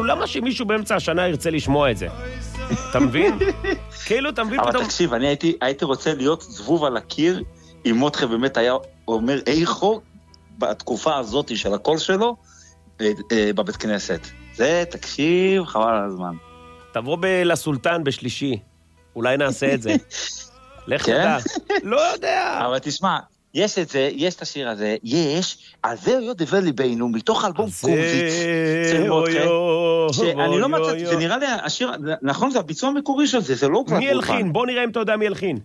למה שמישהו באמצע השנה ירצה לשמוע את זה? אתה מבין? כאילו, אתה מבין פתאום... אבל תקשיב, אני הייתי רוצה להיות זבוב על הקיר, אם מותחה באמת היה אומר איכו, בתקופה הזאת של הקול שלו, בבית כנסת. זה, תקשיב, חבל על הזמן. תבוא לסולטן בשלישי, אולי נעשה את זה. לך תדע. לא יודע. אבל תשמע, יש את זה, יש את השיר הזה, אז זה יהיה דבר ליבנו, מתוך אלבום קומזיץ של מותחה, שאני לא מצאתי, זה נראה לי השיר, נכון, זה הביצוע המקורי של זה, זה לא כבר... מי הלחין? בוא נראה אם אתה יודע מי הלחין.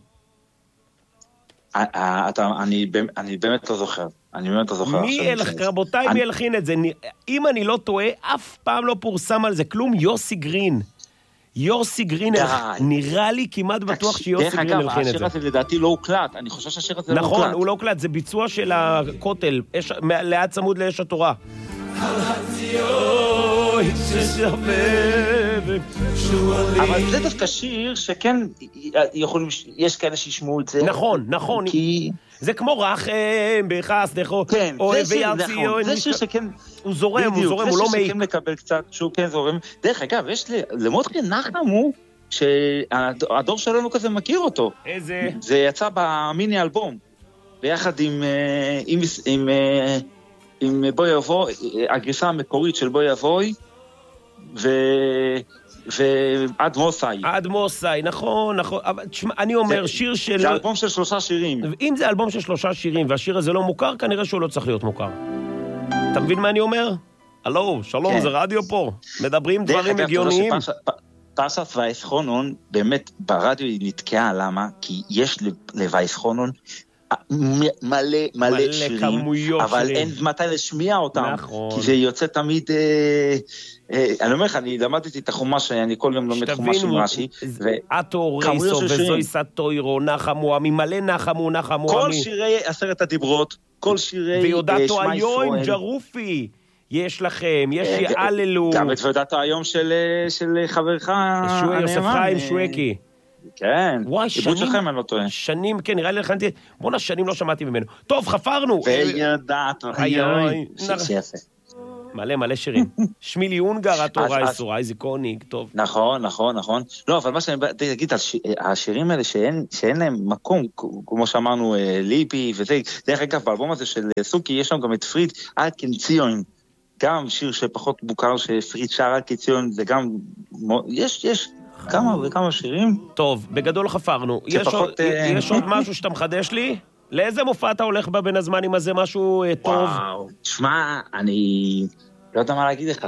אני באמת לא זוכר. רבותיי, מי הלחין את זה? אם אני לא טועה, אף פעם לא פורסם על זה כלום. יוסי גרין, נראה לי כמעט בטוח שיוסי גרין הלחין את זה. השיר הזה לדעתי לא הוקלט, אני חושב שהשיר הזה לא הוקלט. נכון, הוא לא הוקלט, זה ביצוע של הכותל, ליד צמוד לאש התורה. אבל זה דווקא שיר שכן יכולים, יש כאלה שישמעו את זה. נכון, זה כמו רחם בחסדךו, אוהב וירציון. זה שיר שכן, הוא זורם, הוא לא מעיק. זה מעיק. שכן לקבל קצת, שהוא כן זורם. דרך אגב, יש למותחה נחם הוא, שהדור שלנו כזה מכיר אותו. איזה? זה יצא במיני אלבום, ביחד עם בואי יבוא, הגרסה המקורית של בואי יבואי, ועד מוסאי. עד מוסאי, נכון, אבל תשמע, אני אומר, שיר של... זה אלבום של 3 שירים. אם זה אלבום של 3 שירים, והשיר הזה לא מוכר, כנראה שהוא לא צריך להיות מוכר. אתה מבין מה אני אומר? הלו, שלום, זה רדיו פה. מדברים דברים הגיוניים. פרשת וייסחונון, באמת ברדיו היא נתקעה, למה? כי יש לווייסחונון מלא שירים, אבל אין מתי לשמיע אותם, כי זה יוצא תמיד, אני אומר לך, אני למדתי את החומה שאני כל יום לומד חומה של רש"י, אטו רייסו וזוי סטוירו, נחמואמי, מלא נחמואמי, כל שירי 10 הדיברות, כל שירי ויודעתו היום ג'רופי, יש לכם, יש יעללו, גם את ויודעתו היום של חברך יוסף חיים שווקי, כן, וואי, שנים, כן, נראה לי לכנתי, בונה שנים לא שמעתי ממנו. טוב, חפרנו. וידעת, שיפה. מלא שירים. שמילי הונגר, התורה איסורה, איזה קוניג, טוב. נכון. לא, אבל מה שאני אגיד, השירים האלה שאין להם מקום, כמו שאמרנו, ליפי וזה, דרך אגב, באלבום הזה של סוקי, יש שם גם את פריד אלקנציון, גם שיר שפחות מוכר, שפריד שר אלקנציון, זה גם, יש כמה שירים. טוב, בגדול חפרנו. יש עוד משהו שאתה מחדש לי? לאיזה מופע אתה הולך בין הזמנים הזה, משהו טוב? וואו, תשמע, אני לא יודע מה להגיד לך,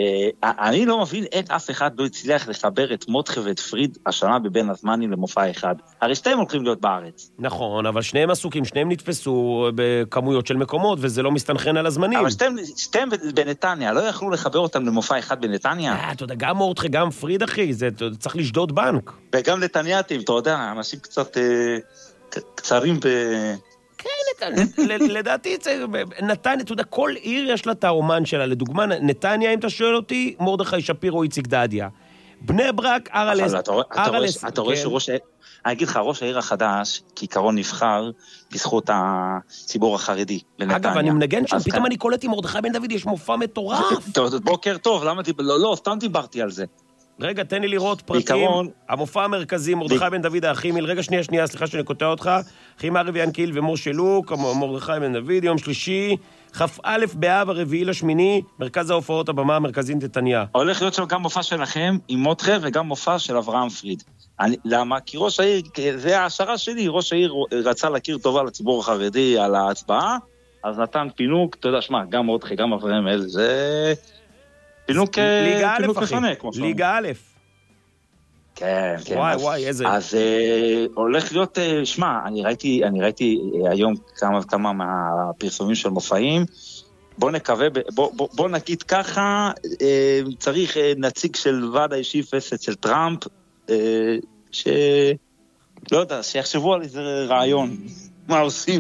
אני לא מבין איך אף אחד לא הצליח לחבר את מותחה ואת פריד השנה בבין הזמנים למופע אחד. הרי שתיהם הולכים להיות בארץ. נכון, אבל שניהם עסוקים, שניהם נתפסו בכמויות של מקומות, וזה לא מסתנכרן על הזמנים. אבל שתיהם בנתניה, לא יכלו לחבר אותם למופע אחד בנתניה? אתה יודע, גם מותחה, גם פריד, אחי, זה צריך לשדוד בנק. וגם נתניאתים, אתה יודע, אנשים קצת קצרים כן, לדעתי, נתניה, אתה יודע, כל עיר יש לה את האומן שלה. לדוגמה, נתניה, אם אתה שואל אותי, מרדכי שפירו, איציק דדיה. בני ברק, ארלס. אתה רואה שראש העיר, אני אגיד לך, ראש העיר החדש, כעיקרון נבחר בזכות הציבור החרדי בנתניה. אגב, אני מנגן שם, פתאום אני קולט עם מרדכי בן דוד, יש מופע מטורף. בוקר טוב, למה לא, סתם דיברתי על זה. רגע, תן לי לראות פרטים. המופע המרכזי, מרדכי בן דוד האחימיל. רגע, שנייה, סליחה שאני קוטע אותך. אחים ארי וינקיל ומשה לוק, מרדכי בן דוד, יום שלישי, כ"א באב 4/8, מרכז ההופעות הבמה המרכזית נתניה. הולך להיות שם גם מופע שלכם עם מותחה וגם מופע של אברהם פריד. למה? כי ראש העיר, זה ההשערה שלי, ראש העיר רצה להכיר טובה לציבור החרדי על ההצבעה, אז נתן פינוק, אתה יודע, שמה, גם מותחה, גם אברהם, זה... פינוק מפנה, כמו שאומרים. ליגה א'. כן. וואי, איזה... אז הולך להיות, שמה, אני ראיתי היום כמה מהפרסומים של מופעים, בוא נקווה, בוא נגיד ככה, צריך נציג של ועד האישי פסט של טראמפ, לא יודע, שיחשבו על איזה רעיון, מה עושים?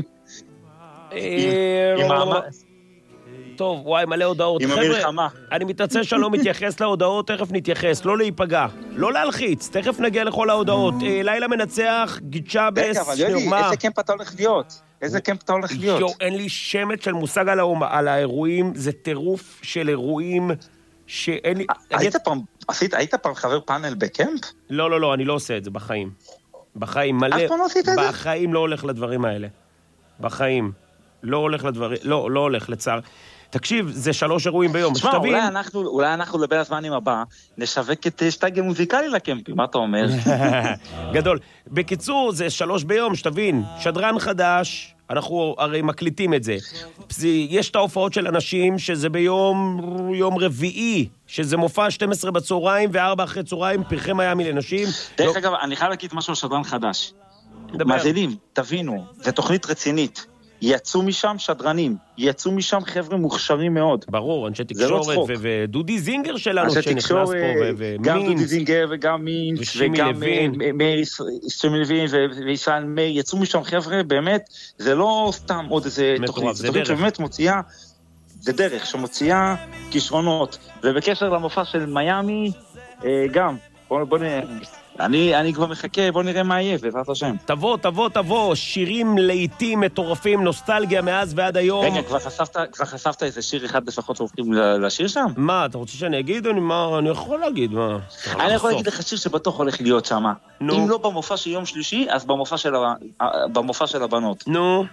טוב, וואי, מלא הודעות. עם המלחמה. אני מתעצל שלא מתייחס להודעות, תכף נתייחס, לא להיפגע, לא להלחיץ, תכף נגיע לכל ההודעות. לילה מנצח, גיצ'ה בס, אבל יולי, איזה קמפ אתה הולך להיות? אין לי שמץ של מושג על האירועים, זה טירוף של אירועים שאין לי... היית פעם חבר פאנל בקמפ? לא, אני לא עושה את זה, בחיים. בחיים, מלא... אף פעם לא עשית את זה? בחיים לא הולך לדברים האלה. בחיים. לא הולך לדברים... לא הולך, לצער. תקשיב, זה 3 אירועים ביום. תשמע, אולי אנחנו לבין הזמנים הבא, נשווק את שטייג המוזיקלי לקמפים, מה אתה אומר? גדול. בקיצור, זה 3 ביום, שתבין. שדרן חדש, אנחנו הרי מקליטים את זה. יש את ההופעות של אנשים שזה ביום רביעי, שזה מופע 12 בצהריים ו4 אחרי צהריים, פרחי מיאמי לנשים. דרך אגב, אני חייב להגיד משהו על שדרן חדש. מאזינים, תבינו, זו תוכנית רצינית. יצאו משם שדרנים, יצאו משם חבר'ה מוכשרים מאוד. ברור, אנשי תקשורת, ודודי זינגר שלנו שנכנס פה, גם דודי זינגר וגם מינץ, וגם שימי לוין וישראל מאיר, יצאו משם חבר'ה, באמת, זה לא סתם עוד איזה תוכנית, זה תוכנית שבאמת מוציאה, זה דרך שמוציאה כישרונות, ובקשר למופע של מיאמי, גם, בוא נראה, אני כבר מחכה, בוא נראה מה יהיה, בעזרת השם. תבוא, שירים לעיתים מטורפים, נוסטלגיה מאז ועד היום. רגע, כבר חשפת איזה שיר אחד לפחות שהופכים לשיר שם? מה, אתה רוצה שאני אגיד? אני יכול להגיד, מה? אני יכול להגיד לך שיר שבטוח הולך להיות שם. אם לא במופע של יום שלישי, אז במופע של הבנות. נו.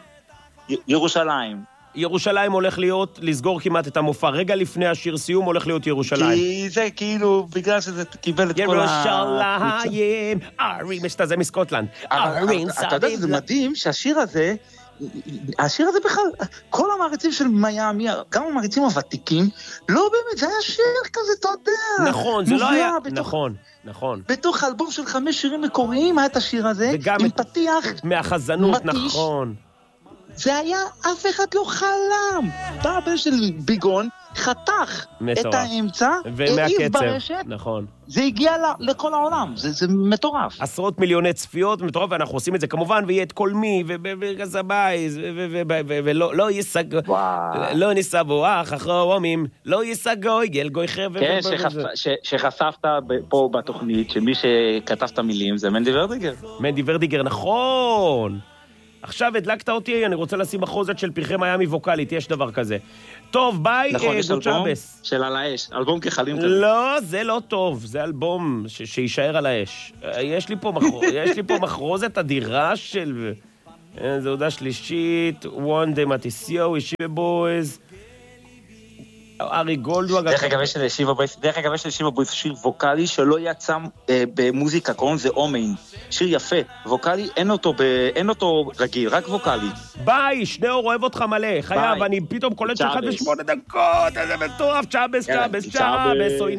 ירושלים הולך להיות, לסגור כמעט את המופע. רגע לפני השיר סיום הולך להיות ירושלים. כי זה כאילו, בגלל שזה קיבל את כל ירושלים, זה מסקוטלנד. אתה יודע, זה מדהים שהשיר הזה בכלל, כל המעריצים של מיאמי, גם המעריצים הוותיקים, לא באמת, זה היה שיר כזה, אתה יודע. נכון, זה לא היה, נכון. בתוך אלבום של 5 שירים מקוריים היה את השיר הזה, עם פתיח. מהחזנות, נכון. זה היה, אף אחד לא חלם. בא הבן של ביגון, חתך את האמצע, העיף ברשת, נכון. זה הגיע לכל העולם, זה מטורף. עשרות מיליוני צפיות, מטורף, ואנחנו עושים את זה כמובן, ויהיה את כל מי, וגזבייז, ולא לא ניסבו אחרומים, לא ייסגוי, גל גוי חר, כן, שחשפת פה בתוכנית, שמי שכתב את המילים זה מנדי ורדיגר. מנדי ורדיגר, נכון. עכשיו הדלקת אותי, אני רוצה לשים מחוזת של פרחי מיאמי ווקלית, יש דבר כזה. טוב, ביי, נכון, יש אלבום של על האש, אלבום כחלים כזה. לא, זה לא טוב, זה אלבום שישאר על האש. יש לי פה מחרוזת אדירה של... זה הודעה שלישית, וון דה מטיסיו, ישיבה בויז, ארי גולדוואג. דרך אגב, יש לשיבה בויז שיר ווקלי שלא יצא במוזיקה, קוראים זה אומין. שיר יפה, ווקלי, אין אותו רגיל, רק ווקלי. ביי, שניאור אוהב אותך מלא, חייב, אני פתאום קולט שלך ב8 דקות, איזה מטורף, צ'אבס, אוי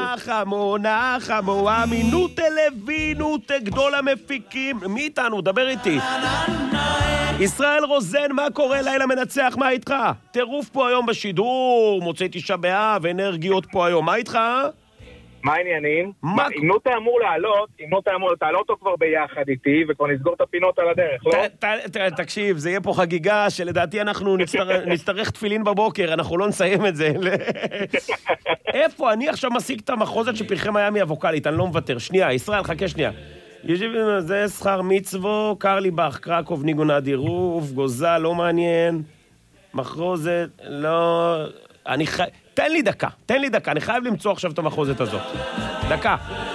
נחמו, אמינות לוינות, גדול המפיקים, מי איתנו, דבר איתי. ישראל רוזן, מה קורה? לילה מנצח, מה איתך? טירוף פה היום בשידור, מוצא 9 באב, אנרגיות פה היום, מה איתך? מה העניינים? אם לא תאמור תעלה אותו כבר ביחד איתי, וכבר נסגור את הפינות על הדרך, לא? תקשיב, זה יהיה פה חגיגה שלדעתי אנחנו נצטרך תפילין בבוקר, אנחנו לא נסיים את זה. איפה? אני עכשיו משיג את המחוזת של פרחי מיאמי הווקלית, אני לא מוותר. שנייה, ישראל, חכה שנייה. זה שכר מצוו, קרליבך, קרקוב, ניגון אדירוף, גוזה, לא מעניין. מחרוזת, לא... תן לי דקה, אני חייב למצוא עכשיו את המחוזת הזאת. דקה.